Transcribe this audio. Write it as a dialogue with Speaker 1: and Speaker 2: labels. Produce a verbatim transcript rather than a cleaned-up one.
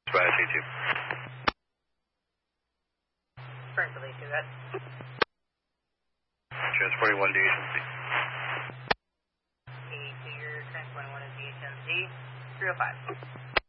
Speaker 1: By C two.
Speaker 2: Springfield A two, that's
Speaker 1: Transporting one D H M C.
Speaker 2: A two, you're transporting one of D H M C, three oh five.